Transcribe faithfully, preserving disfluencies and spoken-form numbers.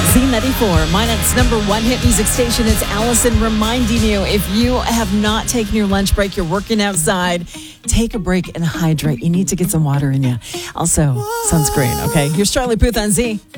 Z ninety-four, Minot's number one hit music station. It's Allison reminding you, if you have not taken your lunch break, you're working outside, take a break and hydrate. You need to get some water in you. Also, sunscreen, okay? Here's Charlie Puth on Z.